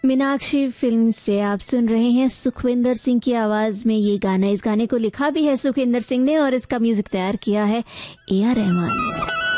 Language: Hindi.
मीनाक्षी फिल्म से आप सुन रहे हैं सुखविंदर सिंह की आवाज में ये गाना। इस गाने को लिखा भी है सुखविंदर सिंह ने और इसका म्यूजिक तैयार किया है ए आर रहमान ने।